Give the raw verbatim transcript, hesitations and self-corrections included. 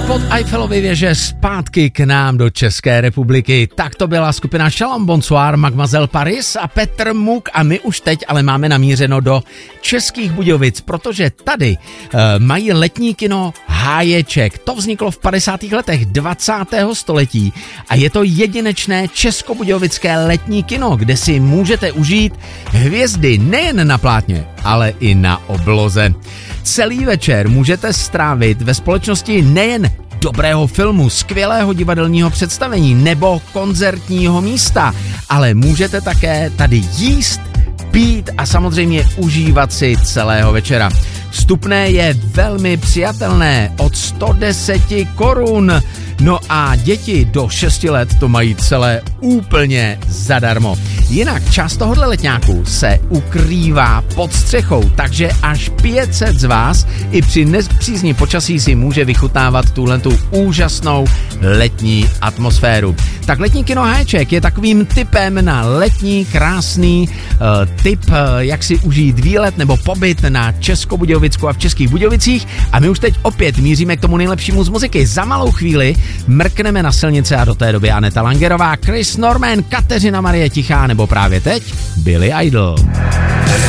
Spod Eiffelovy věže zpátky k nám do České republiky. Tak to byla skupina Shalom Bonsoir, Mademoiselle Paris a Petr Muk a my už teď ale máme namířeno do Českých Budějovic, protože tady uh, mají letní kino Háječek. To vzniklo v padesátých letech dvacátého století a je to jedinečné českobudějovické letní kino, kde si můžete užít hvězdy nejen na plátně, ale i na obloze. Celý večer můžete strávit ve společnosti nejen dobrého filmu, skvělého divadelního představení nebo koncertního místa, ale můžete také tady jíst, pít a samozřejmě užívat si celého večera. Vstupné je velmi přijatelné, od sto deset korun. No a děti do šesti let to mají celé úplně zadarmo. Jinak část tohohle letňáku se ukrývá pod střechou, takže až pět set z vás i při nepřízni počasí si může vychutnávat tuhletu úžasnou letní atmosféru. Tak letní kino Háječek je takovým tipem na letní krásný uh, tip, uh, jak si užít výlet nebo pobyt na Českobudějovicku a v Českých Budějovicích. A my už teď opět míříme k tomu nejlepšímu z muziky. Za malou chvíli mrkneme na silnice a do té doby Aneta Langerová, Chris Norman, Kateřina Marie Tichá nebo právě teď Billy Idol.